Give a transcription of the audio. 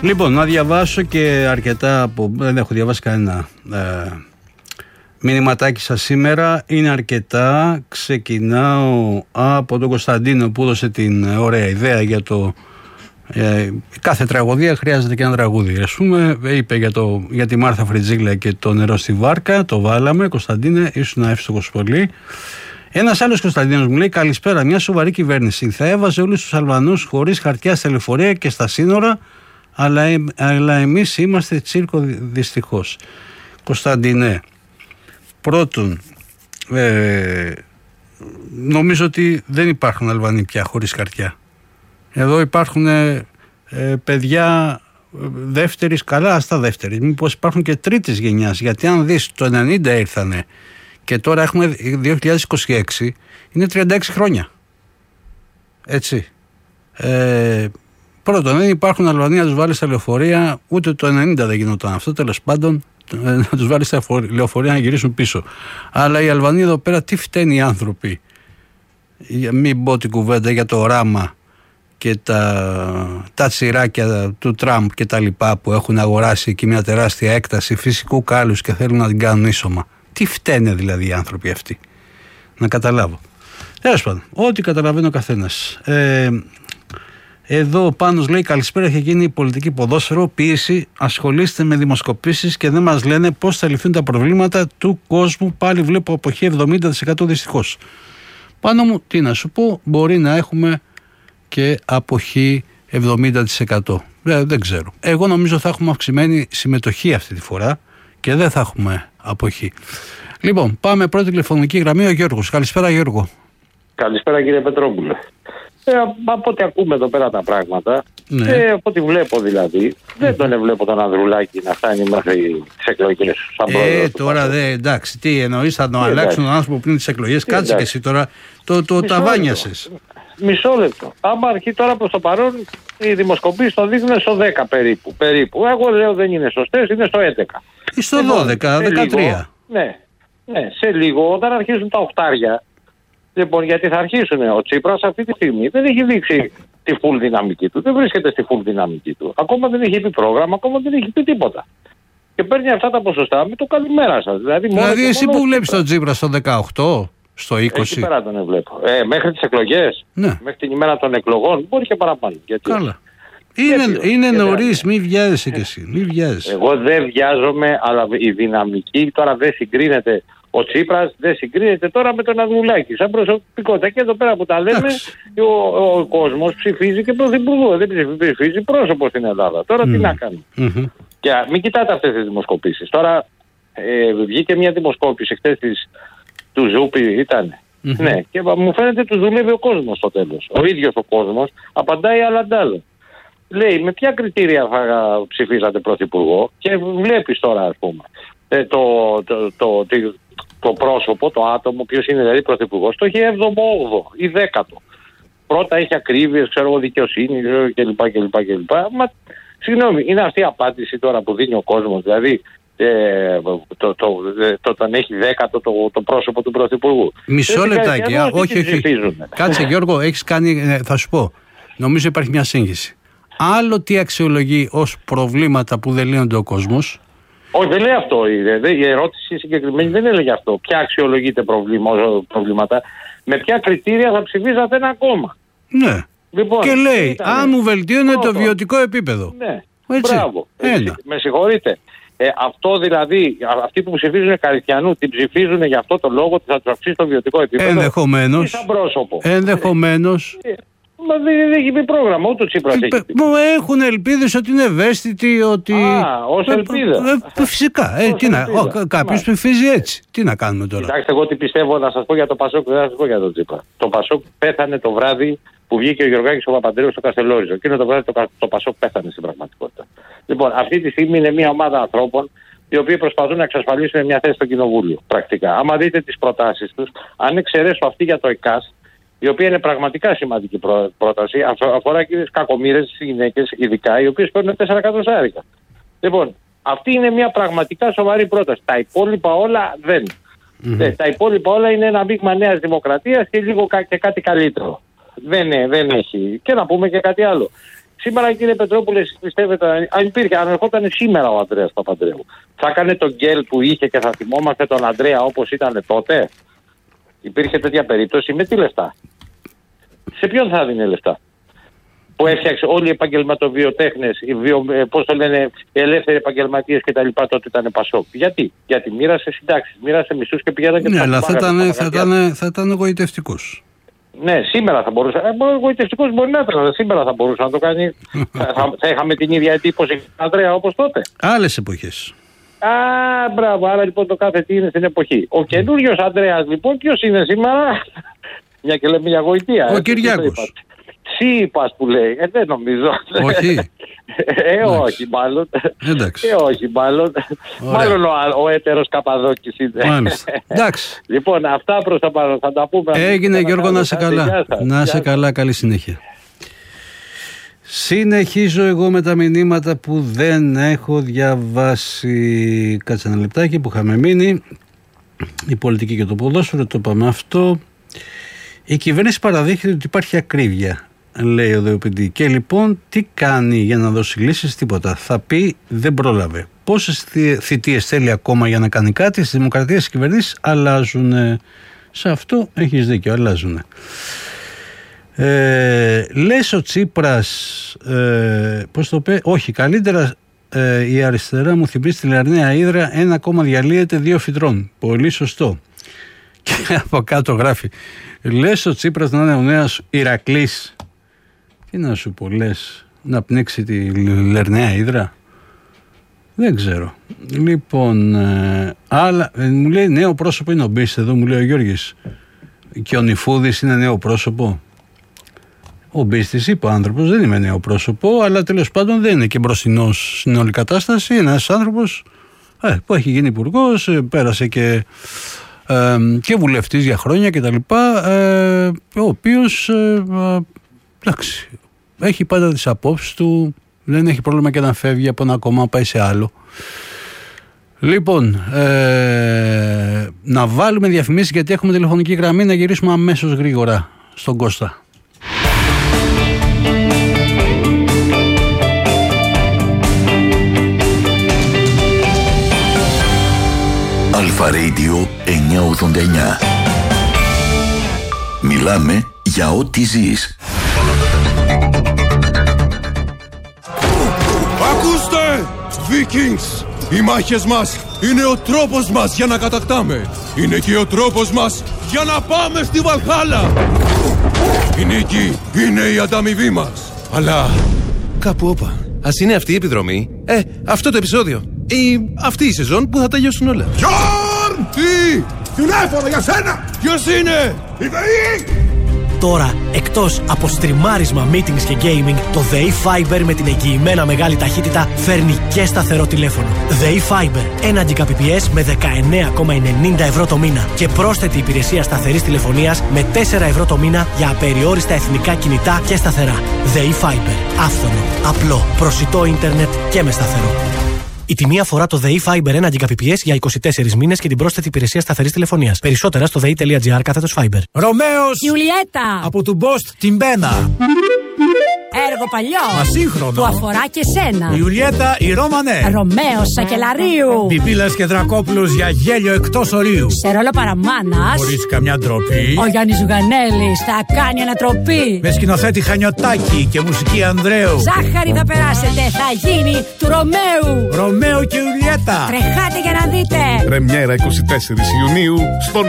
Λοιπόν, να διαβάσω και αρκετά δεν έχω διαβάσει κανένα μηνυματάκι σας σήμερα. Είναι αρκετά. Ξεκινάω από τον Κωνσταντίνο που έδωσε την ωραία ιδέα για το κάθε τραγωδία χρειάζεται και ένα τραγούδι. Ας πούμε, είπε για τη Μάρθα Φριτζίγλα και το νερό στη βάρκα. Το βάλαμε. Κωνσταντίνε, ήσουν εύστοχος πολύ. Ένας άλλος Κωνσταντίνος μου λέει: καλησπέρα. Μια σοβαρή κυβέρνηση θα έβαζε όλους τους Αλβανούς χωρίς χαρτιά στα λεωφορεία και στα σύνορα, αλλά εμείς είμαστε τσίρκο δυστυχώς. Κωνσταντίνε, πρώτον, νομίζω ότι δεν υπάρχουν Αλβανοί πια χωρίς χαρτιά. Εδώ υπάρχουν παιδιά δεύτερης, καλά στα δεύτερης, μήπως υπάρχουν και τρίτης γενιάς, γιατί αν δεις το 90 ήρθανε και τώρα έχουμε 2026, είναι 36 χρόνια. Έτσι. Πρώτον, δεν υπάρχουν Αλβανοί να τους βάλει στα λεωφορεία, ούτε το 90 δεν γινόταν αυτό, τέλος πάντων, να τους βάλει στα λεωφορεία να γυρίσουν πίσω. Αλλά οι Αλβανοί εδώ πέρα, τι φταίνουν οι άνθρωποι, μην πω την κουβέντα για το ράμα και τα τσιράκια του Τραμπ και τα λοιπά που έχουν αγοράσει εκεί μια τεράστια έκταση φυσικού κάλους και θέλουν να την κάνουν ίσωμα. Τι φταίνε δηλαδή οι άνθρωποι αυτοί, να καταλάβω. Τέλος πάντων, ό,τι καταλαβαίνει ο καθένας. Εδώ ο Πάνος λέει: καλησπέρα, έχει γίνει η πολιτική ποδόσφαιρο, πίεση, ασχολείστε με δημοσκοπήσεις και δεν μας λένε πώς θα λυθούν τα προβλήματα του κόσμου. Πάλι βλέπω αποχή 70% δυστυχώς. Πάνω μου, τι να σου πω, μπορεί να έχουμε και αποχή 70%. Δεν ξέρω. Εγώ νομίζω θα έχουμε αυξημένη συμμετοχή αυτή τη φορά και δεν θα έχουμε αποχή. Λοιπόν, πάμε πρώτη τηλεφωνική γραμμή, ο Γιώργος. Καλησπέρα, Γιώργο. Καλησπέρα, κύριε Πετρόπουλε. Από ό,τι ακούμε εδώ πέρα τα πράγματα, ναι. Από ό,τι βλέπω δηλαδή, δεν τον βλέπω τον Ανδρουλάκη να φτάνει μέχρι τις εκλογές. Τώρα εντάξει, τι εννοείς, θα τον αλλάξουν τον άνθρωπο πριν τις εκλογές? Κάτσε και εσύ τώρα, το ταβάνιασες. Μισό λεπτό. Άμα αρχίσει τώρα προς το παρόν, οι δημοσκοπήσεις το δείχνουν στο 10 περίπου. Εγώ λέω δεν είναι σωστές, είναι στο 11. Ή στο 12, 13. Ναι, σε λίγο όταν αρχίσουν τα οχτάρια. Λοιπόν, γιατί θα αρχίσουν. Ο Τσίπρας αυτή τη στιγμή δεν έχει δείξει τη full δυναμική του. Δεν βρίσκεται στη full δυναμική του. Ακόμα δεν έχει πει πρόγραμμα, ακόμα δεν έχει πει τίποτα. Και παίρνει αυτά τα ποσοστά με το καλημέρα σας. Δηλαδή εσύ που βλέπεις τον Τσίπρα στο 18, στο 20. Εκεί πέρα τον βλέπω. Μέχρι τις εκλογές, ναι. Μέχρι την ημέρα των εκλογών, μπορεί και παραπάνω. Γιατί καλά. Είναι νωρίς, μη βιάζεσαι κι εσύ. Μη βιάζεσαι. Εγώ δεν βιάζομαι, αλλά η δυναμική τώρα δεν συγκρίνεται. Ο Τσίπρας δεν συγκρίνεται τώρα με τον Ανδρουλάκη. Σαν προσωπικότητα. Και εδώ πέρα που τα λέμε, ο κόσμος ψηφίζει και πρωθυπουργό. Δεν ψηφίζει πρόσωπο στην Ελλάδα. Τώρα τι να κάνει. Και μην κοιτάτε αυτές τις δημοσκοπήσεις. Τώρα βγήκε μια δημοσκόπηση χθες του Ζούπη, ήταν. Ναι, και μου φαίνεται του δουλεύει ο κόσμος στο τέλος. Ο ίδιος ο κόσμος απαντάει αλλαντάλλο. Λέει με ποια κριτήρια θα ψηφίσατε πρωθυπουργό, και βλέπεις τώρα, ας πούμε, το πρόσωπο, το άτομο, ποιος είναι δηλαδή πρωθυπουργός, το έχει 7ο, 8ο ή 10ο. Πρώτα έχει ακρίβειες, ξέρω, δικαιοσύνη κλπ. Μα συγγνώμη, είναι αυτή η απάντηση τώρα που δίνει ο κόσμος, δηλαδή τον έχει 10ο το πρόσωπο του πρωθυπουργού. Μισό λεπτάκι, όχι. Κάτσε Γιώργο, έχεις κάνει, θα σου πω, νομίζω υπάρχει μια σύγχυση. Άλλο τι αξιολογεί ως προβλήματα που δεν λύνονται ο κόσμος. Όχι, δεν λέει αυτό. Η ερώτηση συγκεκριμένη δεν έλεγε αυτό. Ποια αξιολογείται προβλήματα, με ποια κριτήρια θα ψηφίζατε ένα κόμμα. Ναι. Λοιπόν, και λέει, αν μου βελτίωνε το βιωτικό επίπεδο. Ναι. Έτσι. Μπράβο. Έτσι. Με συγχωρείτε. Αυτό δηλαδή, αυτοί που ψηφίζουν Καριστιανού, την ψηφίζουν για αυτό το λόγο ότι θα του αυξήσει το βιωτικό επίπεδο. Ενδεχομένως. Μα δεν έχει πει πρόγραμμα, ούτε ο Τσίπρας έχει πει. Μου έχουν ελπίδες ότι είναι ευαίσθητοι, ότι... ως ελπίδα. Φυσικά. Κάποιος ψηφίζει έτσι. Τι να κάνουμε τώρα. Κοιτάξτε, εγώ τι πιστεύω, να σας πω για το Πασόκ, δεν θα σας πω για τον Τσίπρα. Το Πασόκ πέθανε το βράδυ που βγήκε ο Γιωργάκης ο Παπαντρέου στο Καστελόριζο. Εκείνο το βράδυ το Πασόκ πέθανε στην πραγματικότητα. Λοιπόν, αυτή τη στιγμή είναι μια ομάδα ανθρώπων οι οποίοι προσπαθούν να εξασφαλίσουν μια θέση στο Κοινοβούλιο. Πρακτικά. Άμα δείτε τις προτάσεις τους, αν εξαιρέσω αυτή για το ΕΚΑΣ, η οποία είναι πραγματικά σημαντική πρόταση, αφορά και τις κακομοίρες, τις γυναίκες ειδικά, οι οποίες παίρνουν 4 εκατοστάρικα. Λοιπόν, αυτή είναι μια πραγματικά σοβαρή πρόταση. Τα υπόλοιπα όλα δεν. Τα υπόλοιπα όλα είναι ένα μείγμα Νέας Δημοκρατίας και λίγο και κάτι καλύτερο. Δεν έχει. Και να πούμε και κάτι άλλο. Σήμερα, κύριε Πετρόπουλε, εσείς πιστεύετε, αν ερχόταν σήμερα ο Ανδρέας Παπανδρέου, θα έκανε τον γκέλ που είχε και θα θυμόμαστε τον Ανδρέα όπως ήταν τότε? Υπήρχε τέτοια περίπτωση? Με τι λεφτά? Σε ποιον θα δίνει λεφτά? Που έφτιαξε όλοι οι επαγγελματοβιοτέχνες, πώς το λένε, ελεύθεροι επαγγελματίες κτλ. Τότε ήταν Πασόκ. Γιατί μοίρασε συντάξεις, μοίρασε μισθούς και πηγαίναν και ναι, αλλά θα ήταν εγωιτευτικός. Ναι, σήμερα θα μπορούσε. Εγωιτευτικός μπορεί να ήταν, αλλά σήμερα θα μπορούσε να το κάνει. Θα είχαμε την ίδια εντύπωση, Ανδρέα, όπως τότε. Άλλες εποχές. Μπράβο. Άρα λοιπόν το κάθε τι είναι στην εποχή. Ο καινούριος Ανδρέας, λοιπόν, ποιος είναι σήμερα? Μια και λέμε για γοητεία. Ο Κυριάκος. Τσίπας που λέει. Δεν νομίζω. Όχι. Όχι μάλλον. Εντάξει. Όχι μάλλον. Μάλλον ο έτερος Καπαδόκης είναι. Μάλιστα. Εντάξει. Λοιπόν, αυτά προς τα παρόν. Θα τα πούμε. Έγινε, Γιώργο, να σε καλά. Να σε καλά, καλή συνέχεια. Συνεχίζω εγώ με τα μηνύματα που δεν έχω διαβάσει. Κάτσε ένα λεπτάκι που είχαμε μείνει. Η πολιτική και το ποδόσφαιρο, το είπαμε αυτό. Η κυβέρνηση παραδείχθηκε ότι υπάρχει ακρίβεια, λέει ο ΔΕΟΠΗ. Και λοιπόν τι κάνει για να δώσει λύσεις? Τίποτα. Θα πει δεν πρόλαβε. Πόσες θητείες θέλει ακόμα για να κάνει κάτι? Στις δημοκρατίες οι κυβερνήσεις αλλάζουν. Σε αυτό έχεις δίκιο, αλλάζουν. Λες ο Τσίπρας, πώς το πει, όχι, καλύτερα η αριστερά μου θυμίζει τη Λερναία Ύδρα, ένα κόμμα διαλύεται, 2 φυτρών. Πολύ σωστό. Και από κάτω γράφει, λες ο Τσίπρας να είναι ο νέος Ηρακλής? Τι να σου πω, λες να πνίξει τη Λερναία Ύδρα? Δεν ξέρω. Λοιπόν, μου λέει νέο πρόσωπο είναι ο Μπίστ, εδώ μου λέει ο Γιώργης. Και ο Νιφούδης είναι νέο πρόσωπο. Ο Μπίστης είπε, ο άνθρωπος δεν είμαι νέο πρόσωπο, αλλά τέλος πάντων δεν είναι και μπροστινός στην όλη κατάσταση. Είναι ένας άνθρωπος που έχει γίνει υπουργός, πέρασε και βουλευτής για χρόνια κτλ. Ο οποίος εντάξει, έχει πάντα τις απόψεις του, δεν έχει πρόβλημα και να φεύγει από ένα κόμμα, πάει σε άλλο. Λοιπόν, να βάλουμε διαφημίσεις γιατί έχουμε τηλεφωνική γραμμή, να γυρίσουμε αμέσως γρήγορα στον Κώστα. Αλφα Radio 989. Μιλάμε για ό,τι ζεις. Ακούστε, Vikings! Οι μάχες μας είναι ο τρόπος μας για να κατακτάμε. Είναι και ο τρόπος μας για να πάμε στη Βαλχάλα. Η νίκη είναι η ανταμοιβή μας. Αλλά κάπου όπα. Ας είναι αυτή η επιδρομή, αυτό το επεισόδιο ή αυτή η σεζόν που θα τελειώσουν όλα. Γιόρν! Τι! Τηλέφωνο για σένα! Ποιος είναι? Η ΔΕΗ! Τώρα, εκτός από στριμάρισμα, meetings και gaming, το ΔΕΗ Fiber με την εγγυημένα μεγάλη ταχύτητα φέρνει και σταθερό τηλέφωνο. ΔΕΗ Fiber, 1 Gbps με 19,90 ευρώ το μήνα και πρόσθετη υπηρεσία σταθερής τηλεφωνίας με 4 ευρώ το μήνα για απεριόριστα εθνικά κινητά και σταθερά. ΔΕΗ Fiber, άφθονο, απλό, προσιτό ίντερνετ και με σταθερό. Η τιμή αφορά το ΔΕΗ Fiber 1 Gbps για 24 μήνες και την πρόσθετη υπηρεσία σταθερής τηλεφωνίας. Περισσότερα στο dei.gr/Fiber. Ρωμαίος! Ιουλιέτα! Από του Μπόστ την Μπένα. Έργο παλιό! Μα σύγχρονο! Που αφορά και σένα! Ιουλιέτα η Ρώμανε! Ρωμαίος Σακελαρίου! Πιπίλας και Δρακόπουλος για γέλιο εκτός ορίου! Σε ρόλο παραμάνας! Χωρίς καμιά ντροπή! Ο Γιάννης Ζουγανέλης θα κάνει ανατροπή! Με σκηνοθέτη Χανιωτάκη και μουσική Ανδρέου! Ζάχαρη θα περάσετε! Θα γίνει του Ρωμαίου! Ρωμαίο και Ιουλιέτα! Τρεχάτε για να δείτε! Πρεμιέρα 24 Ιουνίου στο